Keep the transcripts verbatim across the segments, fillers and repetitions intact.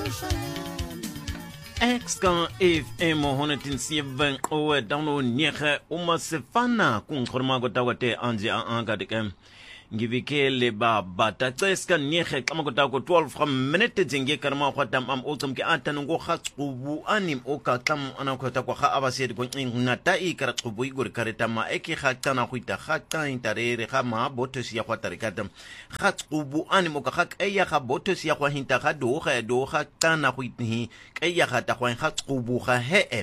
Exka F M honetin sieben owe download nege uma sefana kun khorma go tawate anje a anga de kem ngivikele baba taceska nege kama go tawo twelve from minute jinge karma khwatam am otsum ke atanu go khatsubu anim o ka tam ana ko ta ko kha abase go nata I kara tsubu igor kareta ma eke khatana khwita khata intarere kha ma botos ya khwata rekatam khatsubu anim o ka khak eya kha botos ya khwa hinta kha do kha do kha tana khwiti eya kha ta khwa khatsubu kha he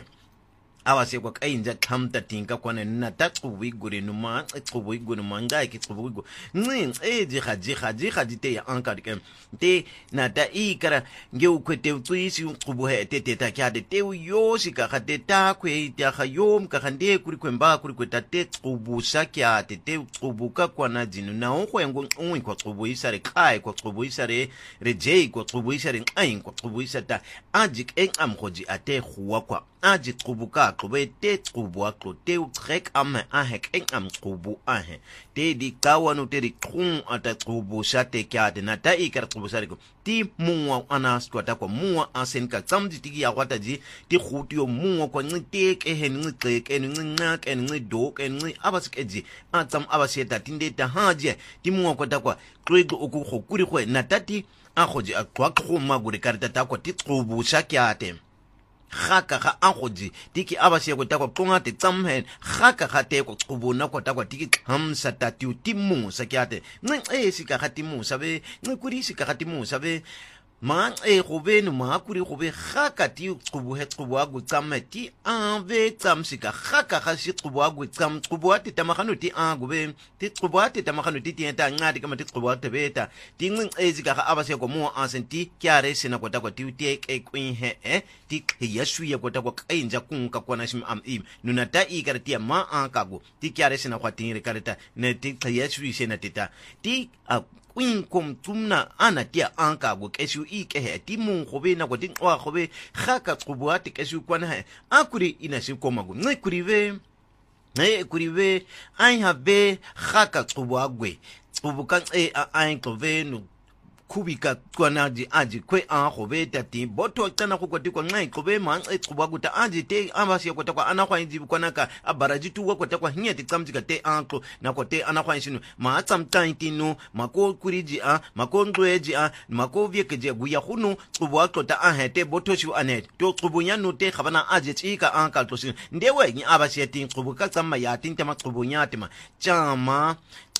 awase kwa kainja khamta tinka kwana nata tsubu igor numa tsubu igor manga ke tsubu igor ngi eji khaji khaji khaji te ya anka de te nata I kara nge ukwete utsuisi tsubu he te te ta kya de te yo shika khate ta kwe ta khayom ka khande kuri kwemba kuri kweta te tsubu shakya te te tsubu ka kwana jinu na okwengo unwi kwa tsubu isare kai kwa tsubu isare rejei kwa tsubu isare ain kwa tsubu isata ajik en amkhoji ate khuwa kwa aji tsubu ka tsubu te tsubu aklo te utrek am ahek en am tsubu ahe te di kawanu te di khun ata tsubu shate kya de nata I kara tsubu sare ko ti muwa ana skwata kwa muwa asen ka tsamji tigi ya kwata ji ti khuti yo muwa kwa ngite ke hen ngite ke ngina ke ngido ke ngi abasikeji atsam abaseta tinde ta haje ti muwa kwata kwa kwego oku khokuri khwe natati akhoji akwa khuma gure karita ta kwa ti tsubu shakyate khaka kha angoji tiki abase ko takwa qonga te tsamhen khaka kha te ko qubuna ko takwa tiki khamsa tatu timu sakyate ngi esika khatimu sabe ngi kurisi ka khatimu sabe ma e khobenu ma kuri khobe khaka ti qubu he qubu agu tsameti ave tsamsika khaka kha shi qubu agu tsam qubu ati tamakhano ti angu be ti qubu ati tamakhano ti tienta ngadi kama ti qubu ati beta ti ngi ezika kha abase ko mo ansenti kyare sina ko takwa ti ti e kwin he e ti yashu ya ko takwa kainja kunka kwana shim am im nuna ta I karati ma ankago ti kyare sina kwa tin rekareta ne ti yashu sina tita ti Queen kom tumna ana tia anka go keshu I ke he ti mun khobe na go tin wa khobe khaka tsubuati keshu kwana he akuri ina shi koma go ngai kurive ngai kurive ai have khaka tsubuagwe tsubukan e ai klove no kubika kwana ji aji kwe an khobe tati boto tana ko koti ko ngai khobe man e tsuba guta aji te amasi ko takwa ana kwa inji kwana ka abaraji tu ko takwa hinya ti tsamji ka te anko na ko te ana kwa shinu ma tsam taintino mako kuriji a mako ndweji a mako vieke je guya khunu tsuba ko ta an hete boto shu anet to tsubunya no te khabana aji tsika an ka to shin ndewe ni abasi ti tsubuka tsamma ya tin tema tsubunya tema chama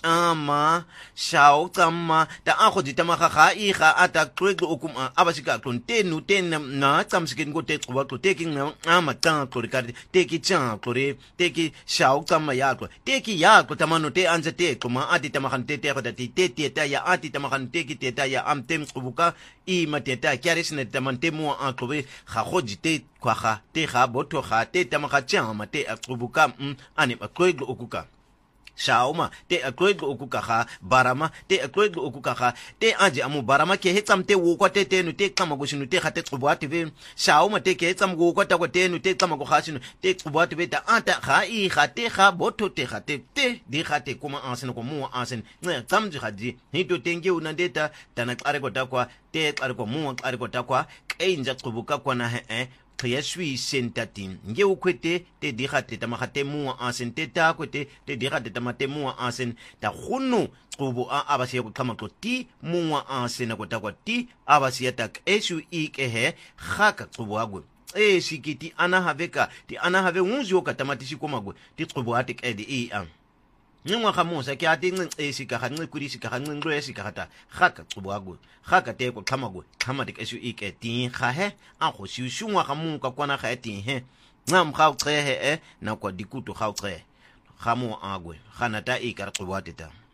ama shao tsamma ta akho ditama kha kha I kha ata kwego okum abashika klonte no ten na tsamsike ngo te tsuba to taking ama tan to rikari teki chan kore teki shao tsamma ya ko teki ya ko tamano te anje te kuma ati tamakhan te te khota te te ta ya ati tamakhan teki te ta ya am tem tsubuka I mateta kyarisne tamante mo an klobe kha khojite kwa kha te kha boto kha te tamakha chan mate tsubuka ani kwego okuka shauma te akwego okuka kha barama te akwego okuka kha te anje amu barama ke hetsam te wo kwa te te nu te kama go shinu te khate tsubuati ve shauma te ke hetsam go kwa ta ko te nu te kama go khashinu te tsubuati ve ta anta kha I kha te kha boto te khate te di khate kuma ansen ko mu ansen ne tsamji khaji hito tenge unandeta tana qare ko takwa te qare ko mu qare ko takwa kainja tsubuka kwana he kaya shui sentatin nge ukwete te dikhate tamakhate muwa ansen te ta kwete te dikhate tamate muwa ansen ta khunu qubu a abasiya ko kama ko ti muwa ansen ko ta ko ti abasiya tak eshu I ke he khaka qubu agwe e shikiti ana haveka ti ana have unzi ka tamati shikomagwe ti qubu atik edi I am Ningwa khamusa ki ati ngi esika kha ngi kurisi ka ngi nglo esika khata khaka tsubuagwe khaka te ko khamagwe khama dik eshu ike tin kha he a kho shu shungwa khamu ka kwana kha tin he ngam kha utre he na ko dikutu kha utre khamu agwe khana ta ikar tsubuatita